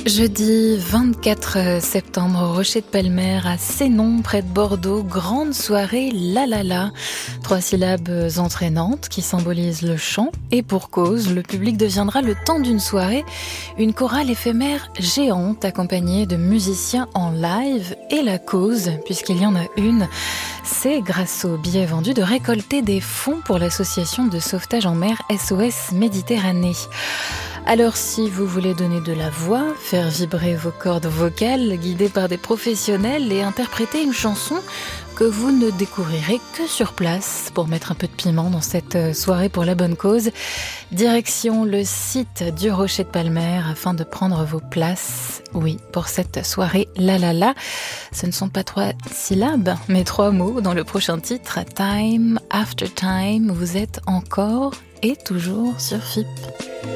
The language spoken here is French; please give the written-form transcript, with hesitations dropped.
Jeudi 24 septembre au Rocher de Pelmer à Sénon, près de Bordeaux, grande soirée La La La. 3 syllabes entraînantes qui symbolisent le chant et pour cause, le public deviendra le temps d'une soirée une chorale éphémère géante accompagnée de musiciens en live et la cause, puisqu'il y en a une, c'est grâce aux billets vendus de récolter des fonds pour l'association de sauvetage en mer SOS Méditerranée. Alors si vous voulez donner de la voix, faire vibrer vos cordes vocales, guidées par des professionnels et interpréter une chanson que vous ne découvrirez que sur place pour mettre un peu de piment dans cette soirée pour la bonne cause, direction le site du Rocher de Pelmer afin de prendre vos places. Oui, pour cette soirée La La La, ce ne sont pas 3 syllabes, mais 3 mots dans le prochain titre, Time After Time. Vous êtes encore et toujours sur FIP.